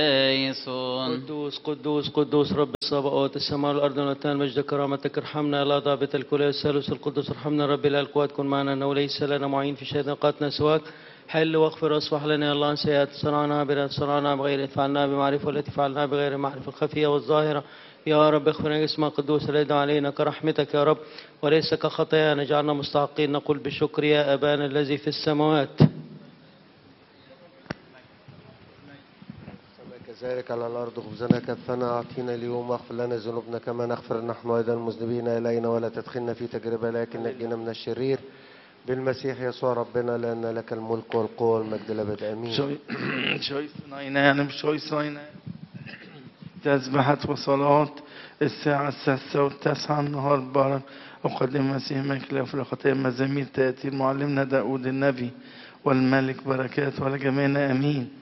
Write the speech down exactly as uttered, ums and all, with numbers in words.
يسون قدوس قدوس قدوس رب الصباوت، السماء والارض والارض مجد كرامتك. ارحمنا لا ضابط الكل الثالث القدس. ارحمنا رب القوات، كن معنا انه ليس لنا معين في شيء نقاتنا سواك. حل واغفر واصفح لنا يا الله عن سيئات صنعنا بلا صنعنا بغير فعلنا بمعرفه والتي فعلنا بغير معرفه الخفيه والظاهره. يا رب اغفر اسم قدوس اليد علينا كرحمتك يا رب، وليس كخطايانا. جعلنا مستحقين نقول بشكر يا ابانا الذي في السماوات. كذلك على الأرض خبزنا كفنا أعطينا اليوم، واغفر لنا ذنوبنا كما نغفر نحن أيضا المذنبين إلينا، ولا تدخلنا في تجربة لكن نجينا من الشرير بالمسيح يسوع ربنا، لأن لك الملك والقوة والمجد الأبد آمين. شوي صنعينا يعني مش شوي صنعينا تسبحة وصلاة الساعة السادسة والتاسعة النهار بارك أقدم المسيح مكلا في الخطايا مزامير تأتي معلمنا داود النبي والملك بركات ولا جميعنا آمين.